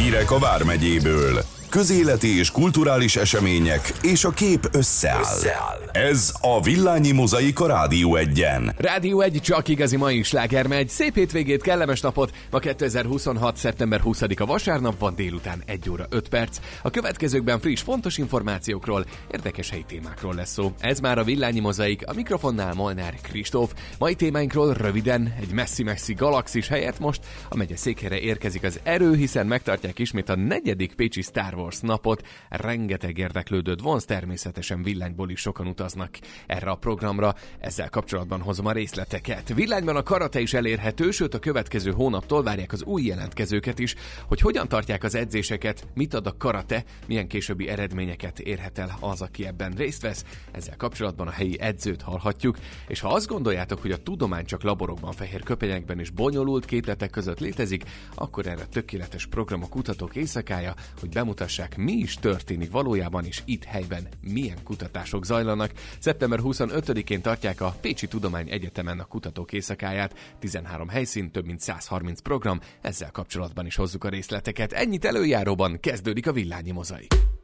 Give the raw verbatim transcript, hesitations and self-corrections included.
Hírek a Vármegyéből. Közéleti és kulturális események, és a kép összeáll. összeáll. Ez a Villányi Mozaika Rádió egyen. Rádió egy, csak igazi mai slágermegy. Szép hétvégét, kellemes napot. Ma kétezer-huszonhat. szeptember huszadika vasárnap van, délután egy óra öt perc. A következőkben friss, fontos információkról, érdekes helyi témákról lesz szó. Ez már a Villányi Mozaik, a mikrofonnál Molnár Kristóf. Mai témáinkról röviden: egy messzi-messzi galaxis helyett most a megye székhelyre érkezik az erő, hiszen megtartják ismét a negyedik pécsi Star Wars napot. Rengeteg érdeklődőt vonz, természetesen villányból is sokan utaznak erre a programra. Ezzel kapcsolatban hozom a részleteket. Villányban a karate is elérhető, sőt a következő hónaptól várják az új jelentkezőket is, hogy hogyan tartják az edzéseket, mit ad a karate, milyen későbbi eredményeket érhet el az, aki ebben részt vesz. Ezzel kapcsolatban a helyi edzőt hallhatjuk, és ha azt gondoljátok, hogy a tudomány csak laborokban, fehér köpenyekben és bonyolult képletek között létezik, akkor erre tökéletes program a Kutatók Éjszakája, hogy bemutassák, mi is történik valójában, és itt helyben milyen kutatások zajlanak. szeptember huszonötödikén tartják a Pécsi Tudományegyetemen a Kutatók Éjszakáját. tizenhárom helyszín, több mint száz harminc program, ezzel kapcsolatban is hozzuk a részleteket. Ennyit előjáróban, kezdődik a Villányi Mozaik.